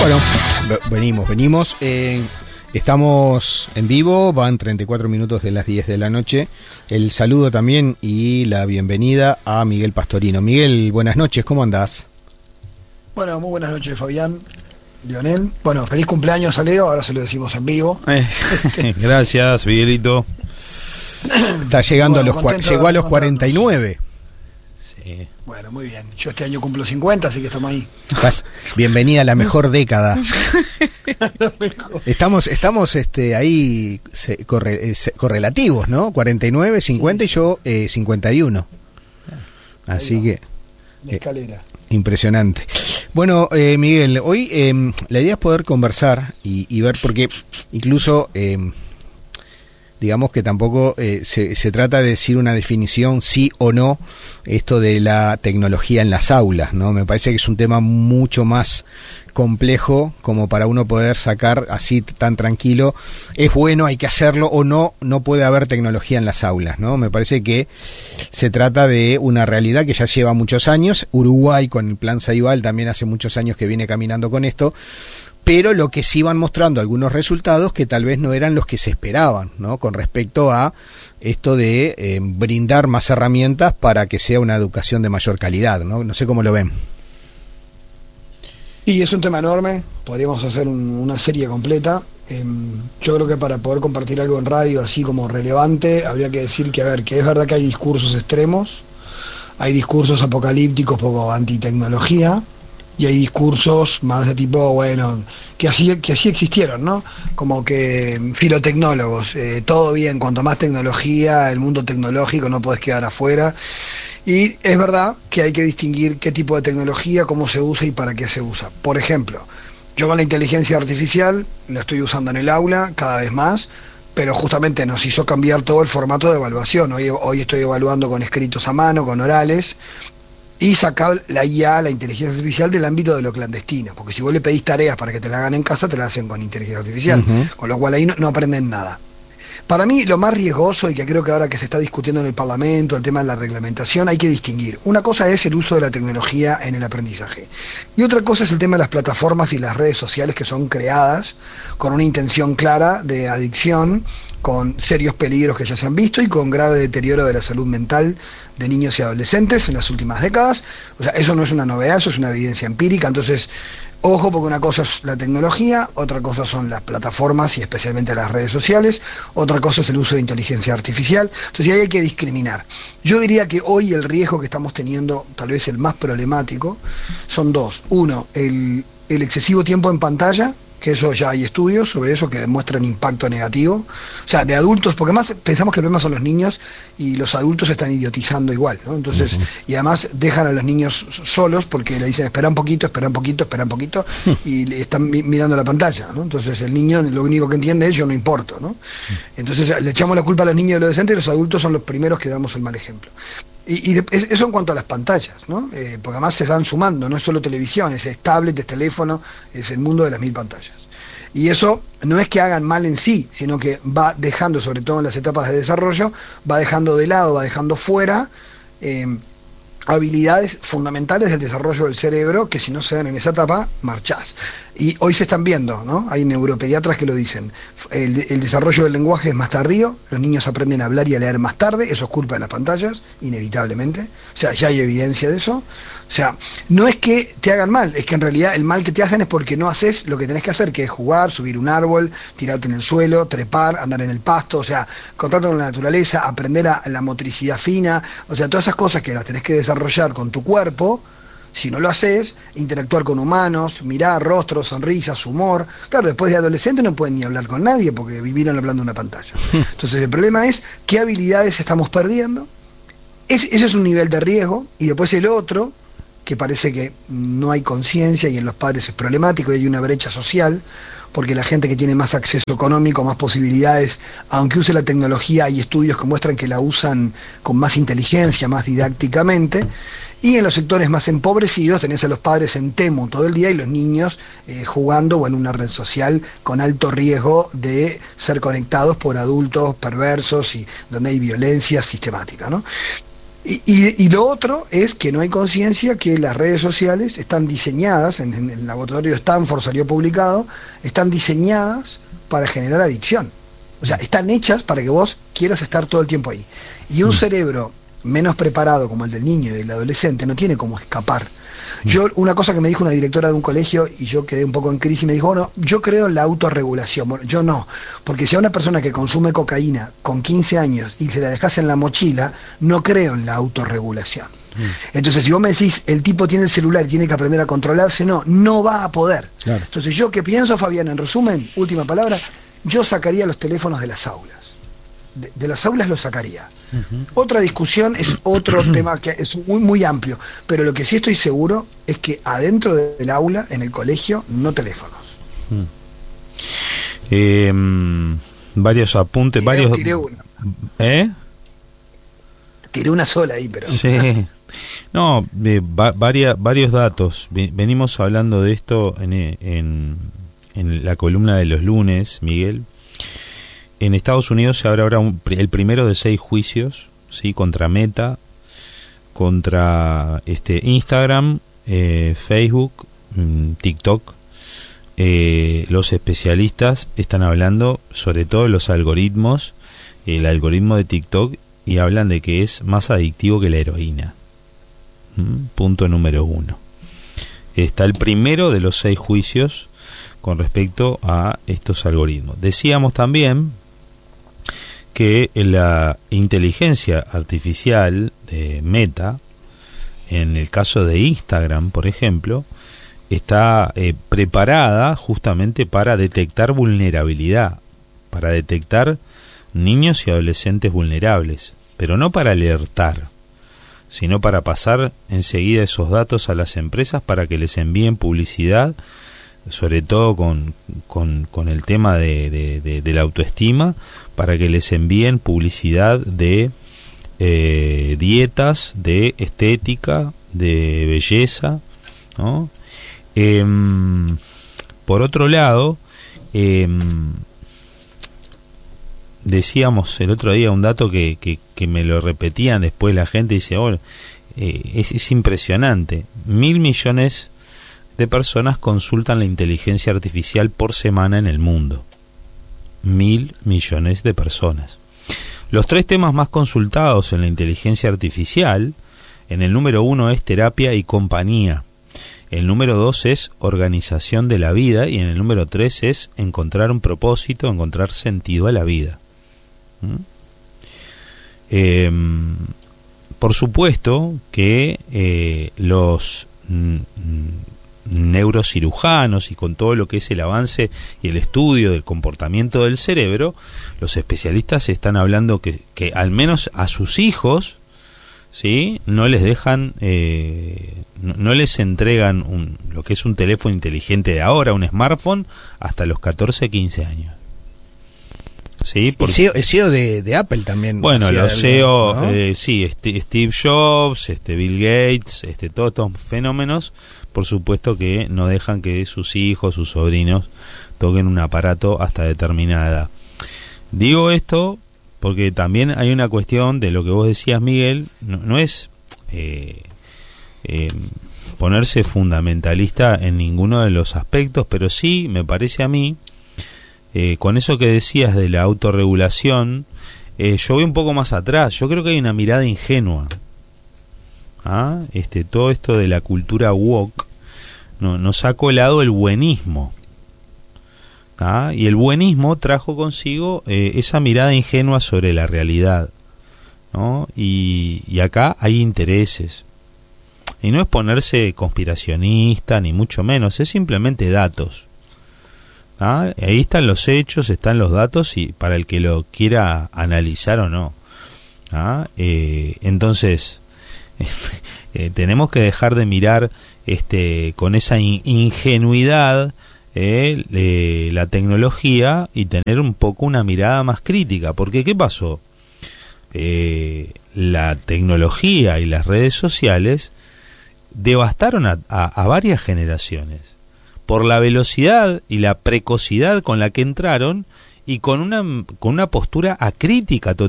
Bueno, venimos. Estamos en vivo, van 34 minutos de las 10 de la noche. El saludo también y la bienvenida a Miguel Pastorino. Miguel, buenas noches, ¿cómo andás? Bueno, muy buenas noches, Fabián, Lionel. Bueno, feliz cumpleaños a Leo, ahora se lo decimos en vivo. Gracias, Miguelito. Está llegando llegó a los 49. Sí. Bueno, muy bien. Yo este año cumplo 50, así que estamos ahí. Bienvenida a la mejor década. Estamos ahí correlativos, ¿no? 49, 50 sí. Y yo 51. Así que la escalera. Impresionante. Bueno, Miguel, hoy la idea es poder conversar y ver, porque incluso digamos que tampoco se trata de decir una definición sí o no, esto de la tecnología en las aulas, ¿no? Me parece que es un tema mucho más complejo como para uno poder sacar así tan tranquilo, es bueno, hay que hacerlo o no puede haber tecnología en las aulas, ¿no? Me parece que se trata de una realidad que ya lleva muchos años. Uruguay con el plan Ceibal también hace muchos años que viene caminando con esto, pero lo que sí van mostrando algunos resultados que tal vez no eran los que se esperaban, ¿no? Con respecto a esto de brindar más herramientas para que sea una educación de mayor calidad, ¿no? No sé cómo lo ven. Y es un tema enorme, podríamos hacer una serie completa. Yo creo que para poder compartir algo en radio así como relevante, habría que decir que, que es verdad que hay discursos extremos, hay discursos apocalípticos, poco antitecnología, y hay discursos más de tipo, bueno, que así existieron, ¿no? Como que filotecnólogos, todo bien, cuanto más tecnología, el mundo tecnológico, no podés quedar afuera. Y es verdad que hay que distinguir qué tipo de tecnología, cómo se usa y para qué se usa. Por ejemplo, yo con la inteligencia artificial la estoy usando en el aula cada vez más, pero justamente nos hizo cambiar todo el formato de evaluación. Hoy estoy evaluando con escritos a mano, con orales, y sacar la IA, la inteligencia artificial, del ámbito de lo clandestino, porque si vos le pedís tareas para que te la hagan en casa, te la hacen con inteligencia artificial, con lo cual ahí no aprenden nada. Para mí lo más riesgoso, y que creo que ahora que se está discutiendo en el Parlamento, el tema de la reglamentación, hay que distinguir. Una cosa es el uso de la tecnología en el aprendizaje, y otra cosa es el tema de las plataformas y las redes sociales que son creadas con una intención clara de adicción, con serios peligros que ya se han visto y con grave deterioro de la salud mental de niños y adolescentes en las últimas décadas. O sea, eso no es una novedad, eso es una evidencia empírica. Entonces, ojo, porque una cosa es la tecnología, otra cosa son las plataformas y especialmente las redes sociales, otra cosa es el uso de inteligencia artificial. Entonces ahí hay que discriminar. Yo diría que hoy el riesgo que estamos teniendo, tal vez el más problemático, son dos. Uno, el excesivo tiempo en pantalla, que eso ya hay estudios sobre eso que demuestran impacto negativo, o sea, de adultos, porque más pensamos que el problema son los niños y los adultos se están idiotizando igual, ¿no? Entonces, y además dejan a los niños solos porque le dicen espera un poquito, y le están mirando la pantalla, ¿no? Entonces el niño lo único que entiende es yo no importo, ¿no? Entonces le echamos la culpa a los niños y a los adolescentes, y los adultos son los primeros que damos el mal ejemplo. Y eso en cuanto a las pantallas, ¿no? Porque además se van sumando, no es solo televisión, es tablet, es teléfono, es el mundo de las 1000 pantallas. Y eso no es que hagan mal en sí, sino que va dejando, sobre todo en las etapas de desarrollo, va dejando de lado, va dejando fuera habilidades fundamentales del desarrollo del cerebro que si no se dan en esa etapa, marchás. Y hoy se están viendo, ¿no? Hay neuropediatras que lo dicen. El desarrollo del lenguaje es más tardío, los niños aprenden a hablar y a leer más tarde, eso es culpa de las pantallas, inevitablemente. O sea, ya hay evidencia de eso. O sea, no es que te hagan mal, es que en realidad el mal que te hacen es porque no haces lo que tenés que hacer, que es jugar, subir un árbol, tirarte en el suelo, trepar, andar en el pasto, o sea, contacto con la naturaleza, aprender a la motricidad fina, o sea, todas esas cosas que las tenés que desarrollar con tu cuerpo. Si no lo haces, interactuar con humanos, mirar rostros, sonrisas, humor. Claro, después de adolescente no pueden ni hablar con nadie porque vivieron hablando en una pantalla. Entonces el problema es qué habilidades estamos perdiendo. Ese es un nivel de riesgo. Y después el otro, que parece que no hay conciencia y en los padres es problemático y hay una brecha social, porque la gente que tiene más acceso económico, más posibilidades, aunque use la tecnología, hay estudios que muestran que la usan con más inteligencia, más didácticamente. Y en los sectores más empobrecidos tenés a los padres en Temu todo el día y los niños jugando o en una red social con alto riesgo de ser conectados por adultos perversos y donde hay violencia sistemática, ¿no? Y lo otro es que no hay conciencia que las redes sociales están diseñadas, en el laboratorio de Stanford salió publicado, están diseñadas para generar adicción. O sea, están hechas para que vos quieras estar todo el tiempo ahí. Y un cerebro menos preparado como el del niño y del adolescente no tiene cómo escapar. Yo, una cosa que me dijo una directora de un colegio, y yo quedé un poco en crisis, me dijo, bueno, yo creo en la autorregulación. Bueno, yo no, porque si a una persona que consume cocaína con 15 años y se la dejas en la mochila, no creo en la autorregulación. Entonces, si vos me decís, el tipo tiene el celular y tiene que aprender a controlarse, no va a poder. Claro. Entonces, ¿yo qué pienso, Fabián? En resumen, última palabra, yo sacaría los teléfonos de las aulas. De las aulas los sacaría. Otra discusión es otro tema que es muy amplio, pero lo que sí estoy seguro es que adentro del aula, en el colegio, no teléfonos. Varios apuntes, Tiré una. Tiré una sola ahí, pero... Sí. No, varios datos. Venimos hablando de esto en la columna de los lunes, Miguel. En Estados Unidos se abre ahora el primero de 6 juicios, ¿sí? Contra Meta, contra Instagram, Facebook, TikTok. Los especialistas están hablando sobre todo de los algoritmos, el algoritmo de TikTok, y hablan de que es más adictivo que la heroína. Punto número 1. Está el primero de los 6 juicios con respecto a estos algoritmos. Decíamos también que la inteligencia artificial de Meta, en el caso de Instagram, por ejemplo, está preparada justamente para detectar vulnerabilidad, para detectar niños y adolescentes vulnerables, pero no para alertar, sino para pasar enseguida esos datos a las empresas para que les envíen publicidad, sobre todo con el tema de la autoestima, para que les envíen publicidad de dietas, de estética, de belleza, ¿no? Por otro lado, decíamos el otro día un dato que me lo repetían después la gente, dice, es impresionante, 1.000 millones de personas consultan la inteligencia artificial por semana en el mundo. 1.000 millones de personas. Los 3 temas más consultados en la inteligencia artificial, en el número 1 es terapia y compañía, el número 2 es organización de la vida, y en el número 3 es encontrar un propósito, encontrar sentido a la vida. Por supuesto que los neurocirujanos, y con todo lo que es el avance y el estudio del comportamiento del cerebro, los especialistas están hablando que al menos a sus hijos, ¿sí?, no les dejan, no les entregan lo que es un teléfono inteligente de ahora, un smartphone, hasta los 14, 15 años. Sí, porque el CEO de Apple también. Bueno, los CEO, ¿no? sí, Steve Jobs, Bill Gates, todos estos fenómenos, por supuesto que no dejan que sus hijos, sus sobrinos, toquen un aparato hasta determinada edad. Digo esto porque también hay una cuestión de lo que vos decías, Miguel, no es ponerse fundamentalista en ninguno de los aspectos, pero sí me parece a mí, con eso que decías de la autorregulación, yo voy un poco más atrás. Yo creo que hay una mirada ingenua. Todo esto de la cultura woke nos ha colado el buenismo. Y el buenismo trajo consigo esa mirada ingenua sobre la realidad, ¿no? Y acá hay intereses. Y no es ponerse conspiracionista, ni mucho menos, es simplemente datos. Ahí están los hechos, están los datos, y para el que lo quiera analizar o no. Entonces tenemos que dejar de mirar con esa ingenuidad la tecnología, y tener un poco una mirada más crítica, porque ¿qué pasó? La tecnología y las redes sociales devastaron a varias generaciones por la velocidad y la precocidad con la que entraron, y con una postura acrítica total